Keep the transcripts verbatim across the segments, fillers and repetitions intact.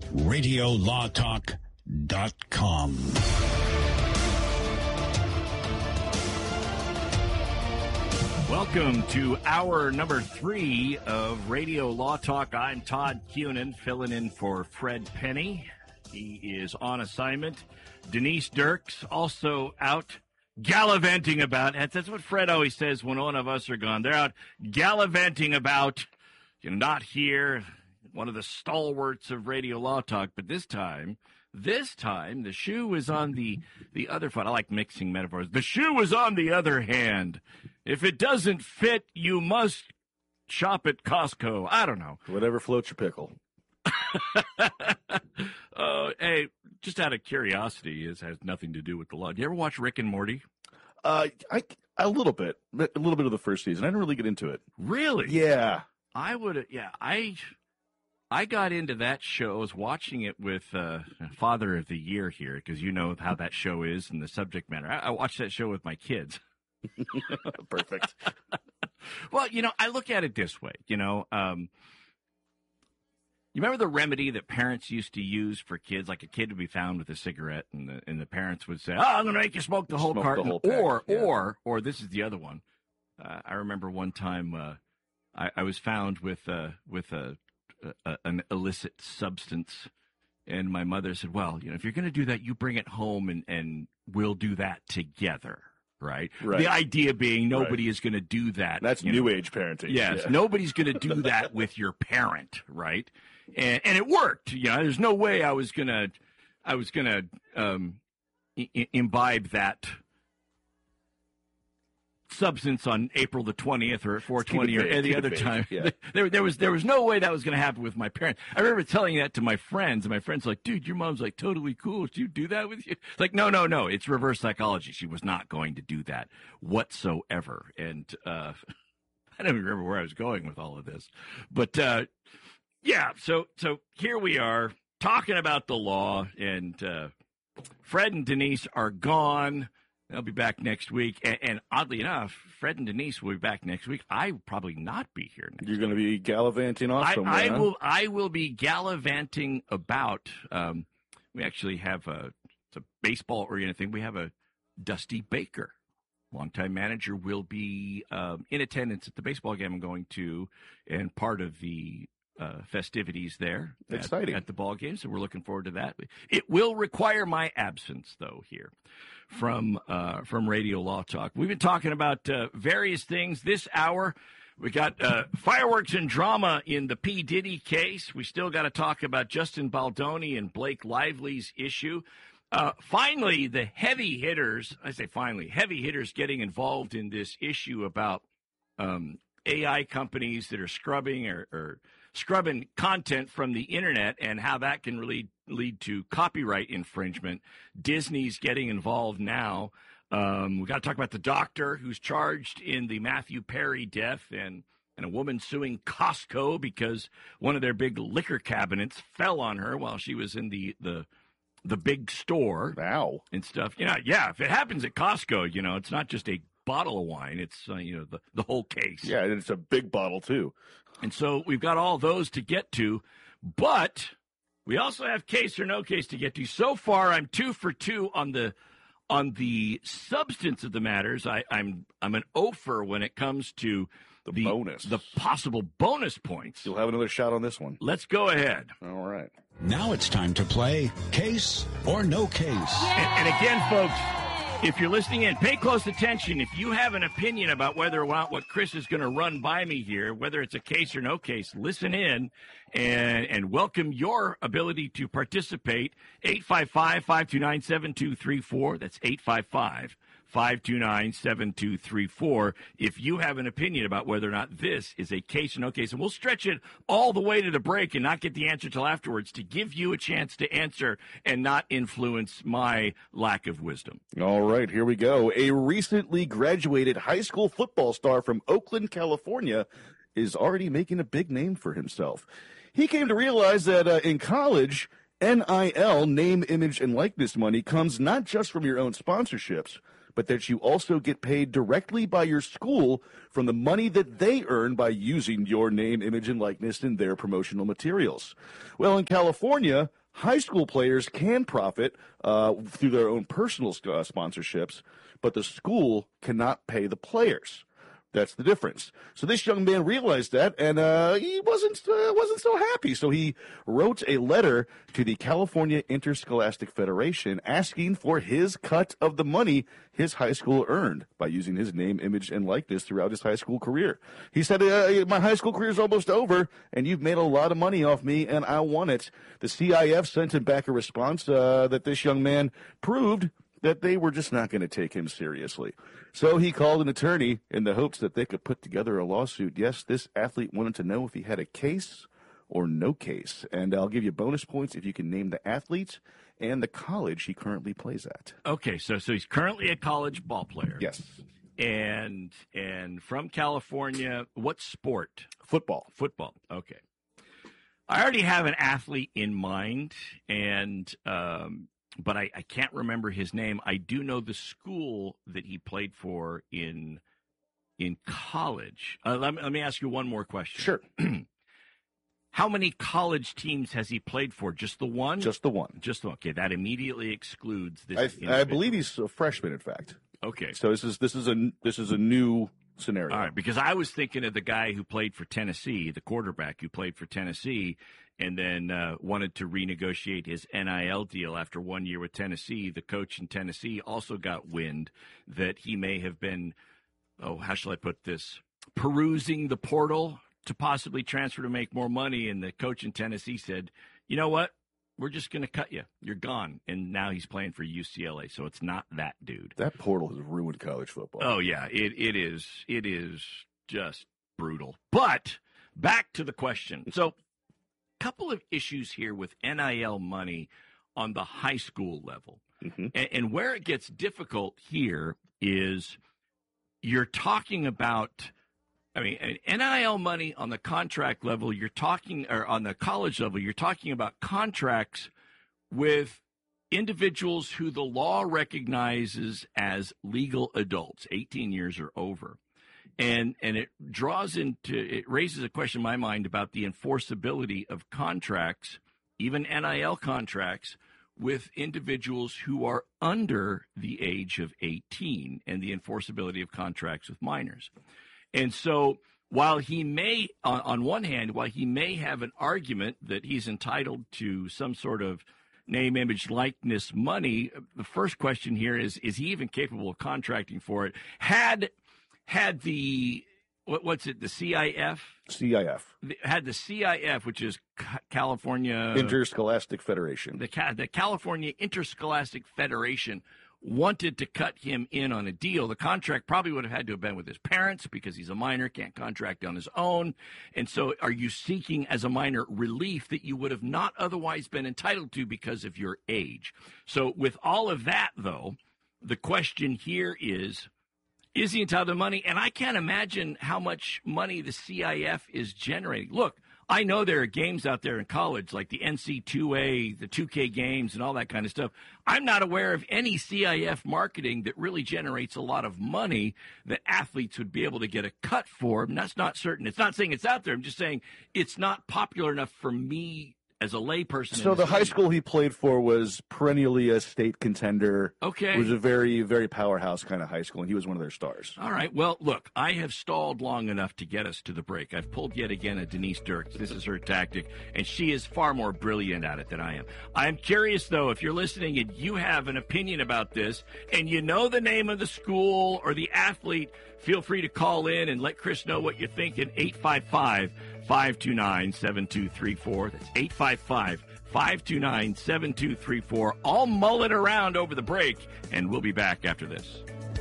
radio law talk dot com. Welcome to hour number three of Radio Law Talk. I'm Todd Cunin, filling in for Fred Penny. He is on assignment. Denise Dirks also out gallivanting about. That's what Fred always says when one of us are gone. They're out gallivanting about. You're not here. One of the stalwarts of Radio Law Talk. But this time, this time, the shoe is on the, the other foot. I like mixing metaphors. The shoe is on the other hand. If it doesn't fit, you must shop at Costco. I don't know. Whatever floats your pickle. Oh, hey, just out of curiosity, it has nothing to do with the law. Do you ever watch Rick and Morty? Uh, I a little bit, a little bit of the first season. I didn't really get into it. Really? Yeah. I would. Yeah, I. I got into that show. I was watching it with uh, Father of the Year here because you know how that show is and the subject matter. I, I watched that show with my kids. Perfect. Well, you know, I look at it this way. You know, um, you remember the remedy that parents used to use for kids? Like a kid would be found with a cigarette, and the and the parents would say, "Oh, I'm going to make you smoke the whole Smoke carton," the whole pack, or yeah. or or this is the other one. Uh, I remember one time uh, I, I was found with uh, with a, a an illicit substance, and my mother said, "Well, you know, if you're going to do that, you bring it home, and and we'll do that together." Right? Right. The idea being nobody Right. is going to do that. That's you new know. age parenting. Yes, Yeah. nobody's going to do that with your parent, right? And and it worked. You know, there's no way I was gonna, I was gonna um, I- imbibe that substance on April the twentieth or four twenty or vague, any keep it other vague, time. yeah. There, there was there was no way that was going to happen with my parents. I remember telling that to my friends, and my friends were like, "Dude, your mom's like totally cool. Did you do that with you?" It's like, no, no, no. It's reverse psychology. She was not going to do that whatsoever. And uh, I don't even remember where I was going with all of this, but uh, yeah. So so here we are talking about the law, and uh, Fred and Denise are gone. They'll be back next week. And, and oddly enough, Fred and Denise will be back next week. I will probably not be here next You're going to be gallivanting off I, somewhere, I huh? will I will be gallivanting about. Um, we actually have a, it's a baseball-oriented thing. We have a Dusty Baker, longtime manager, will be um, in attendance at the baseball game I'm going to, and part of the uh, festivities there at, Exciting. at the ball game. So we're looking forward to that. It will require my absence, though, here from uh, from Radio Law Talk. We've been talking about uh, various things this hour. We got uh, fireworks and drama in the P. Diddy case. We still got to talk about Justin Baldoni and Blake Lively's issue. Uh, finally, the heavy hitters, I say finally, heavy hitters getting involved in this issue about um, A I companies that are scrubbing or, or scrubbing content from the internet and how that can really lead to copyright infringement. Disney's getting involved now. Um, we got to talk about the doctor who's charged in the Matthew Perry death, and, and a woman suing Costco because one of their big liquor cabinets fell on her while she was in the, the, the big store Wow. and stuff. You know, yeah, if it happens at Costco, you know, it's not just a bottle of wine. It's, uh, you know, the, the whole case. Yeah, and it's a big bottle, too. And so we've got all those to get to, but we also have case or no case to get to. So far, I'm two for two on the on the substance of the matters. I, I'm I'm an offer when it comes to The, the bonus. the possible bonus points. You'll have another shot on this one. Let's go ahead. All right. Now it's time to play Case or No Case. And, and again, folks, if you're listening in, pay close attention. If you have an opinion about whether or not what Chris is going to run by me here, whether it's a case or no case, listen in and, and welcome your ability to participate. eight five five, five two nine, seven two three four. That's eight five five, five two nine, seven two three four. If you have an opinion about whether or not this is a case or no case, and we'll stretch it all the way to the break and not get the answer till afterwards to give you a chance to answer and not influence my lack of wisdom. All right, here we go. A recently graduated high school football star from Oakland, California, is already making a big name for himself. He came to realize that uh, in college, N I L, name, image, and likeness money, comes not just from your own sponsorships, but that you also get paid directly by your school from the money that they earn by using your name, image, and likeness in their promotional materials. Well, in California, High school players can profit uh, through their own personal uh, sponsorships, but the school cannot pay the players. That's the difference. So this young man realized that, and uh, he wasn't uh, wasn't so happy. So he wrote a letter to the California Interscholastic Federation asking for his cut of the money his high school earned by using his name, image, and likeness throughout his high school career. He said, uh, my high school career is almost over, and you've made a lot of money off me, and I want it. The C I F sent him back a response uh, that this young man proved that they were just not going to take him seriously. So he called an attorney in the hopes that they could put together a lawsuit. Yes, this athlete wanted to know if he had a case or no case. And I'll give you bonus points if you can name the athlete and the college he currently plays at. Okay, so so he's currently a college ball player. Yes. And and from California, what sport? Football. Football, okay. I already have an athlete in mind, and um, but I, I can't remember his name. I do know the school that he played for in in college. Uh, let me, let me ask you one more question. Sure. How many college teams has he played for? Just the one? Just the one. Just the one. Okay, that immediately excludes this. I, I believe he's a freshman, in fact. Okay. So this is this is a this is a new scenario. All right, because I was thinking of the guy who played for Tennessee, the quarterback who played for Tennessee, and then uh, wanted to renegotiate his N I L deal after one year with Tennessee. The coach in Tennessee also got wind that he may have been, oh, how shall I put this, perusing the portal to possibly transfer to make more money, and the coach in Tennessee said, you know what, we're just going to cut you. You're gone. And now he's playing for U C L A, so it's not that dude. That portal has ruined college football. Oh, yeah, it it is. It is just brutal. But back to the question. So a couple of issues here with N I L money on the high school level. Mm-hmm. And, and where it gets difficult here is you're talking about, I mean, N I L money on the contract level, you're talking, or on the college level, you're talking about contracts with individuals who the law recognizes as legal adults, eighteen years or over. And and it draws into, it raises a question in my mind about the enforceability of contracts, even N I L contracts, with individuals who are under the age of eighteen, and the enforceability of contracts with minors. And so while he may, on, on one hand, while he may have an argument that he's entitled to some sort of name, image, likeness money, the first question here is, is he even capable of contracting for it? Had had the, what, what's it, the C I F? C I F. Had the C I F, which is California... Interscholastic Federation. The, the California Interscholastic Federation wanted to cut him in on a deal, the contract probably would have had to have been with his parents because he's a minor, can't contract on his own. And so are you seeking as a minor relief that you would have not otherwise been entitled to because of your age? So with all of that, though, the question here is, is he entitled to money? And I can't imagine how much money the C I F is generating. Look, I know there are games out there in college like the N C double A, the two K games, and all that kind of stuff. I'm not aware of any C I F marketing that really generates a lot of money that athletes would be able to get a cut for. And that's not certain. It's not saying it's out there. I'm just saying it's not popular enough for me as a layperson. So the high school he played for was perennially a state contender. Okay. It was a very, very powerhouse kind of high school, and he was one of their stars. All right. Well, look, I have stalled long enough to get us to the break. I've pulled yet again a Denise Dirks. This is her tactic, and she is far more brilliant at it than I am. I'm curious, though, if you're listening and you have an opinion about this, and you know the name of the school or the athlete, feel free to call in and let Chris know what you're thinking. eight five five, five two nine, seven two three four. That's eight five five, five two nine, seven two three four. I'll mull it around over the break, and we'll be back after this.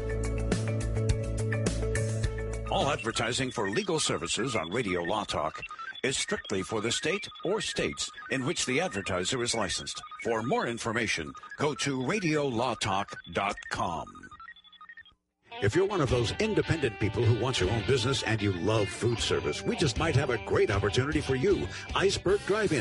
All advertising for legal services on Radio Law Talk is strictly for the state or states in which the advertiser is licensed. For more information, go to radio law talk dot com. If you're one of those independent people who wants your own business and you love food service, we just might have a great opportunity for you. Iceberg Drive-Ins.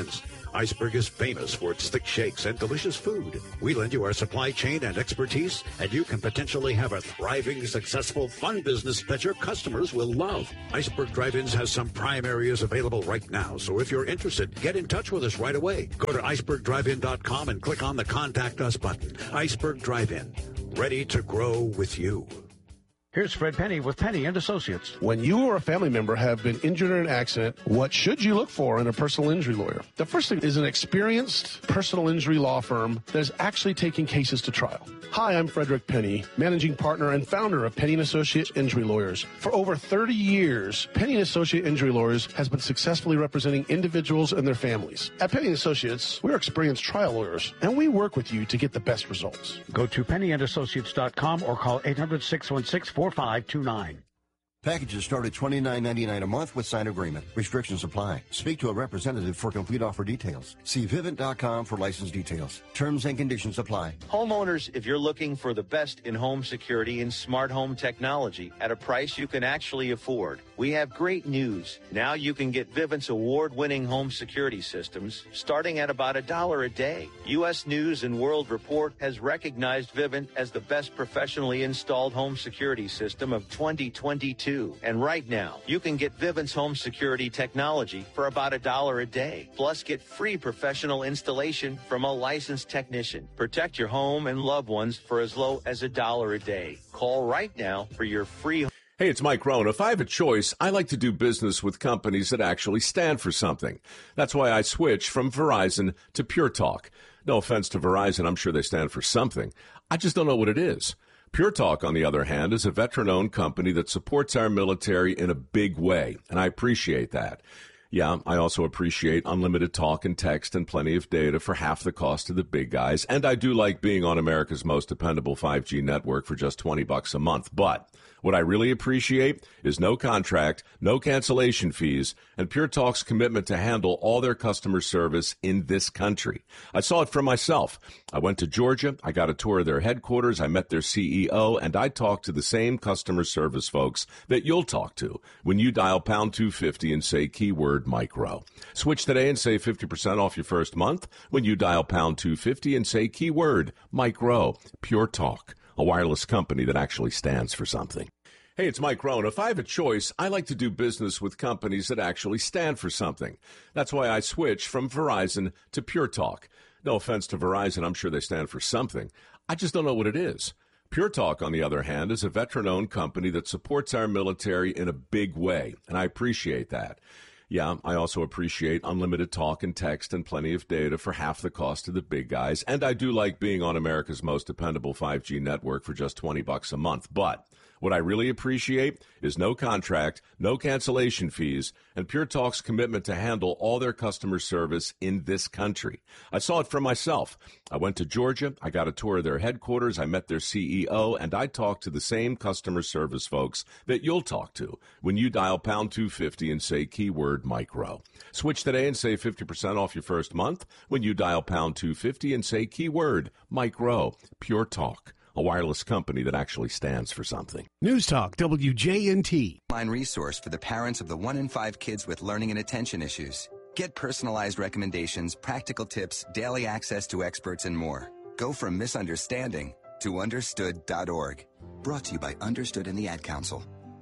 Iceberg is famous for its thick shakes and delicious food. We lend you our supply chain and expertise, and you can potentially have a thriving, successful, fun business that your customers will love. Iceberg Drive-Ins has some prime areas available right now, so if you're interested, get in touch with us right away. Go to iceberg drive in dot com and click on the Contact Us button. Iceberg Drive-In, ready to grow with you. Here's Fred Penny with Penny and Associates. When you or a family member have been injured in an accident, what should you look for in a personal injury lawyer? The first thing is an experienced personal injury law firm that is actually taking cases to trial. Hi, I'm Frederick Penny, managing partner and founder of Penny and Associate Injury Lawyers. For over thirty years, Penny and Associate Injury Lawyers has been successfully representing individuals and their families. At Penny and Associates, we're experienced trial lawyers, and we work with you to get the best results. Go to penny and associates dot com or call eight hundred, six one six, four five two nine. Packages start at twenty-nine ninety-nine a month with signed agreement. Restrictions apply. Speak to a representative for complete offer details. See vivint dot com for license details. Terms and conditions apply. Homeowners, if you're looking for the best in home security and smart home technology at a price you can actually afford, we have great news. Now you can get Vivint's award-winning home security systems starting at about a dollar a day. U S News and World Report has recognized Vivint as the best professionally installed home security system of twenty twenty-two. And right now, you can get Vivint's home security technology for about a dollar a day. Plus, get free professional installation from a licensed technician. Protect your home and loved ones for as low as a dollar a day. Call right now for your free. Hey, it's Mike Rohn. If I have a choice, I like to do business with companies that actually stand for something. That's why I switched from Verizon to Pure Talk. No offense to Verizon, I'm sure they stand for something. I just don't know what it is. Pure Talk, on the other hand, is a veteran-owned company that supports our military in a big way, and I appreciate that. Yeah, I also appreciate unlimited talk and text and plenty of data for half the cost of the big guys, and I do like being on America's most dependable five G network for just twenty bucks a month. But what I really appreciate is no contract, no cancellation fees, and Pure Talk's commitment to handle all their customer service in this country. I saw it for myself. I went to Georgia, I got a tour of their headquarters, I met their C E O, and I talked to the same customer service folks that you'll talk to when you dial pound two fifty and say keyword micro. Switch today and save fifty percent off your first month when you dial pound two fifty and say keyword micro. Pure Talk, a wireless company that actually stands for something. Hey, it's Mike Rohn. If I have a choice, I like to do business with companies that actually stand for something. That's why I switched from Verizon to Pure Talk. No offense to Verizon, I'm sure they stand for something. I just don't know what it is. Pure Talk, on the other hand, is a veteran-owned company that supports our military in a big way, and I appreciate that. Yeah, I also appreciate unlimited talk and text and plenty of data for half the cost of the big guys, and I do like being on America's most dependable five G network for just twenty bucks a month. But what I really appreciate is no contract, no cancellation fees, and Pure Talk's commitment to handle all their customer service in this country. I saw it for myself. I went to Georgia, I got a tour of their headquarters, I met their C E O, and I talked to the same customer service folks that you'll talk to when you dial pound two fifty and say keyword micro. Switch today and save fifty percent off your first month when you dial pound two fifty and say keyword micro. Pure Talk, a wireless company that actually stands for something. News Talk W J N T. Online resource for the parents of the one in five kids with learning and attention issues. Get personalized recommendations, practical tips, daily access to experts, and more. Go from misunderstanding to understood dot org. Brought to you by Understood and the Ad Council.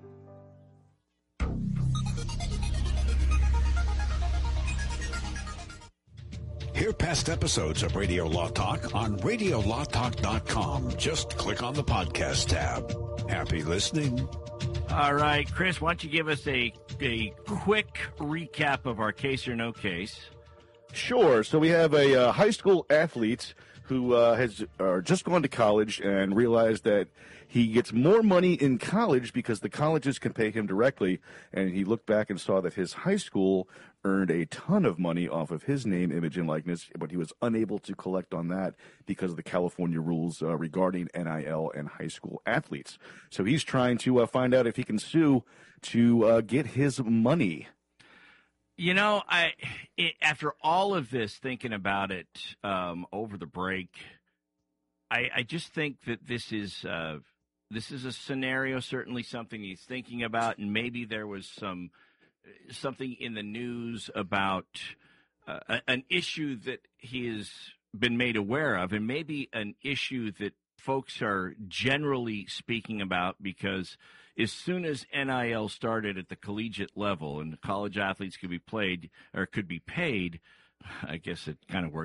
Hear past episodes of Radio Law Talk on radio law talk dot com. Just click on the podcast tab. Happy listening. All right, Chris, why don't you give us a, a quick recap of our case or no case? Sure. So we have a uh, high school athlete who uh, has uh, just gone to college and realized that he gets more money in college because the colleges can pay him directly. And he looked back and saw that his high school earned a ton of money off of his name, image, and likeness, but he was unable to collect on that because of the California rules uh, regarding N I L and high school athletes. So he's trying to uh, find out if he can sue to uh, get his money. You know, I it, after all of this, thinking about it um, over the break, I, I just think that this is uh, this is a scenario, certainly something he's thinking about, and maybe there was some something in the news about uh, an issue that he has been made aware of, and maybe an issue that folks are generally speaking about, because as soon as N I L started at the collegiate level and college athletes could be played or could be paid, I guess it kind of worked